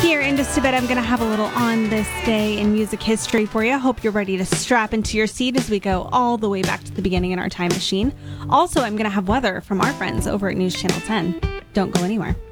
Here in just a bit, I'm going to have a little on this day in music history for you. Hope you're ready to strap into your seat as we go all the way back to the beginning in our time machine. Also, I'm going to have weather from our friends over at News Channel 10. Don't go anywhere.